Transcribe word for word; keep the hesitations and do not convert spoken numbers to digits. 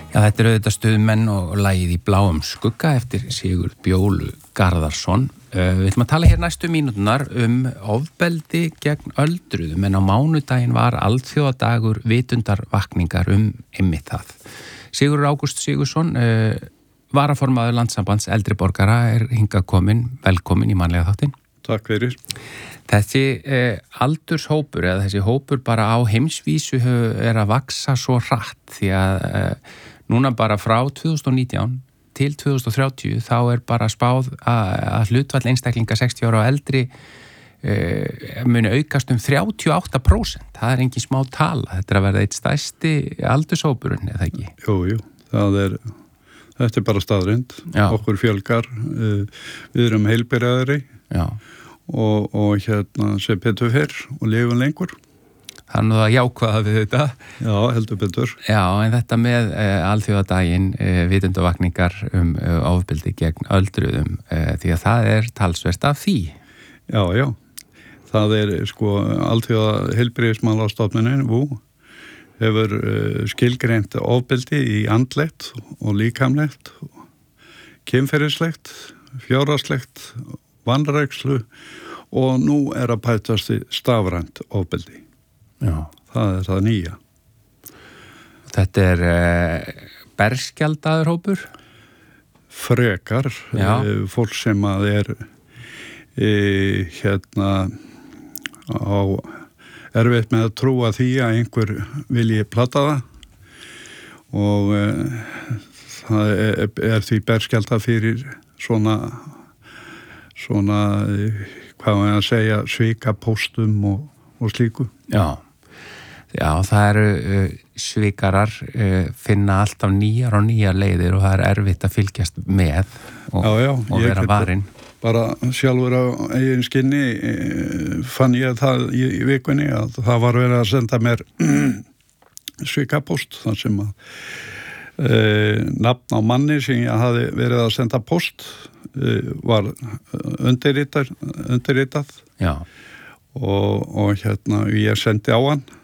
Já, þetta er auðvitað Stuðmenn og lagið Í bláum skugga eftir Sigurð Bjólu Garðarsson. Uh, við ætlum að tala hér næstu mínúturnar um ofbeldi gegn öldruðum, en á mánudaginn var alþjóðadagur vitundarvakningar um einmitt það. Sigurður Ágúst Sigurðsson, uh, varaformaður Landssambands eldri borgara, er hingað komin, velkomin í mannlega þáttinn. Takk fyrir. Þessi eh, aldurshópur eða þessi hópur bara á heimsvísu er að vaksa svo hratt því að eh, núna bara frá tvö þúsund og nítján til tvö þúsund og þrjátíu þá er bara spáð að, að hlutvall einstaklinga sextíu ára og eldri eh, muni aukast um þrjátíu og átta prósent. Það er engin smá tala. Þetta er að verða eitt stærsti aldurshópurinn, eða ekki? Jú, jú. Það er, þetta er bara staðrind. Já. Okkur fjölgar. Við erum heilbrigðari. Já. Og, og hérna sé betur fyrr og lifum lengur. Þannig að jákvæða við þetta. Já, heldur betur. Já, en þetta með uh, alþjóðadaginn uh, vitundavakningar um uh, ofbeldi gegn öldruðum, uh, því að það er talsvert af því. Já, já. Það er sko alþjóða heilbrigðismálastofnunin, V U, hefur uh, skilgreint ofbeldi í andlegt og líkamlegt, kynferðislegt, fjárhagslegt, vanrækslu og nú er að bætast í stafrænt ofbeldi. Já. Það er það nýja. Þetta er uh, berskjaldaður hópur? Frekar, uh, fólk sem að er uh, hérna á erfitt með að trúa því að einhver vilji plata það og uh, það er, er því berskjaldað fyrir svona svona, hvað var ég að segja, svika póstum og, og slíku. Já, já, það eru uh, svikarar, uh, finna alltaf nýjar og nýjar leiðir og það er erfitt að fylgjast með og, já, já, og vera varinn. Bara sjálfur á eigin skinni e, fann ég það í, í vikunni að það var verið að senda mér svika póst, þar sem að e, nafn á manni sem ég hafi verið að senda póst var undirritað, undirritað. Já. Og, og hérna ég sendi á hann